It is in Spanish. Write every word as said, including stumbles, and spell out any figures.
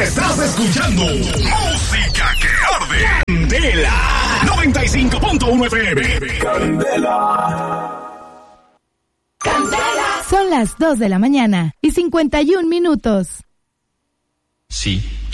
Estás escuchando música que arde. Candela noventa y cinco punto uno F M. Candela. Candela. Son las dos de la mañana y cincuenta y un minutos. Sí.